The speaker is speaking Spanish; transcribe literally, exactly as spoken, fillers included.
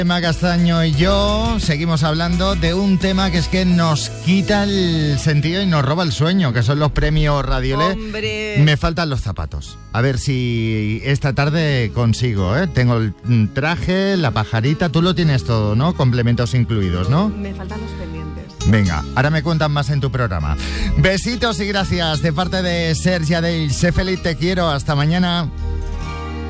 Emma Castaño y yo seguimos hablando de un tema que es que nos quita el sentido y nos roba el sueño, que son los premios Radiolé. ¡Hombre! Me faltan los zapatos. A ver si esta tarde consigo, ¿eh? Tengo el traje, la pajarita, tú lo tienes todo, ¿no? Complementos incluidos, ¿no? Me faltan los pendientes. Venga, ahora me cuentan más en tu programa. Besitos y gracias de parte de Sergi Adell. Sé feliz, te quiero. Hasta mañana.